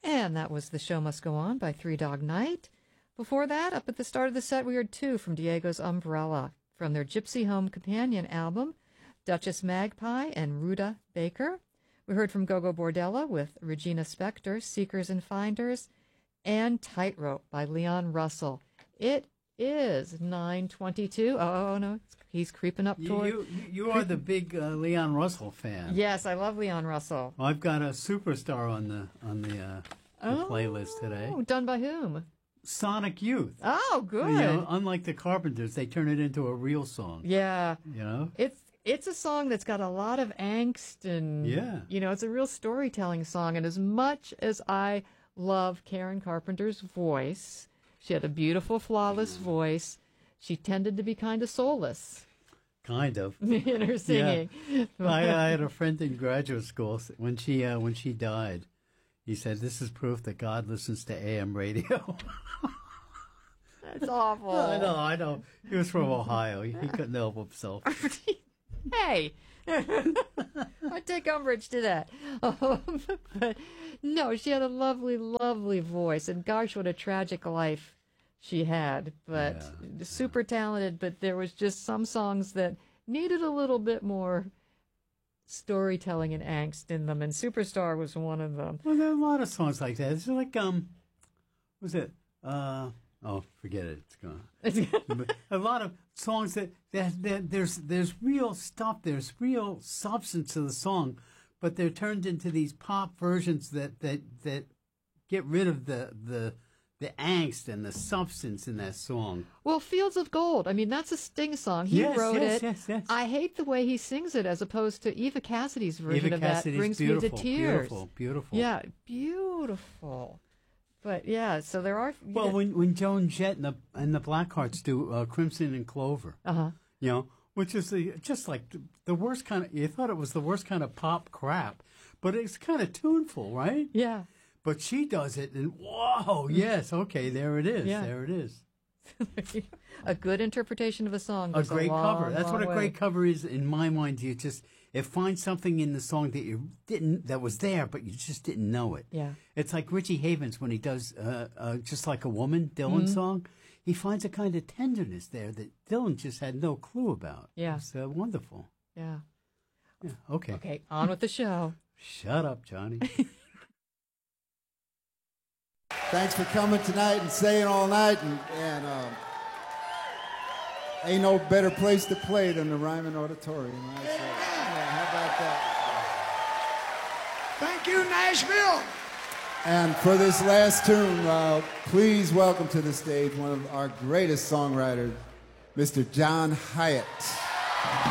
And that was The Show Must Go On by Three Dog Night. Before that, up at the start of the set, we heard two from Diego's Umbrella from their Gypsy Home Companion album, Duchess Magpie and Ruda Baker. We heard from Gogo Bordella with Regina Spektor, Seekers and Finders, and Tightrope by Leon Russell. It is 9:22. Oh, no, he's creeping up toward... You are the big Leon Russell fan. Yes, I love Leon Russell. Well, I've got a superstar on the playlist today. Oh, done by whom? Sonic Youth. Oh, good. You know, unlike the Carpenters, they turn it into a real song. Yeah. You know? It's a song that's got a lot of angst and, you know, it's a real storytelling song. And as much as I love Karen Carpenter's voice, she had a beautiful, flawless voice, she tended to be kind of soulless. Kind of. In her singing. Yeah. I had a friend in graduate school, when she died, he said, "This is proof that God listens to AM radio." That's awful. I know. He was from Ohio. He couldn't help himself. Hey, I take umbrage to that. But no, she had a lovely, lovely voice, and gosh, what a tragic life she had. But super talented. But there was just some songs that needed a little bit more storytelling and angst in them, and Superstar was one of them. Well, there are a lot of songs like that. It's like was it? Oh, forget it. It's gone. A lot of songs that there's real stuff. There's real substance to the song, but they're turned into these pop versions that get rid of the angst and the substance in that song. Well, Fields of Gold. I mean, that's a Sting song. He wrote it. Yes. I hate the way he sings it as opposed to Eva Cassidy's version Eva of Cassidy's that. Brings me to tears. Beautiful. Yeah, beautiful. But yeah, so there are. Well, when Joan Jett and the Blackhearts do Crimson and Clover, you know, which is just like the worst kind of. You thought it was the worst kind of pop crap, but it's kind of tuneful, right? Yeah. But she does it, and whoa, yes, okay, there it is. Yeah. There it is. A good interpretation of a song. A great cover. That's what a way. great cover is in my mind. It finds something in the song that was there, but you just didn't know it. Yeah. It's like Richie Havens when he does Just Like a Woman, Dylan song. He finds a kind of tenderness there that Dylan just had no clue about. Yeah. It's wonderful. Yeah. Yeah. Okay. Okay, on with the show. Shut up, Johnny. Thanks for coming tonight and staying all night. And ain't no better place to play than the Ryman Auditorium. I say. How about that? Thank you, Nashville. And for this last tune, please welcome to the stage one of our greatest songwriters, Mr. John Hiatt.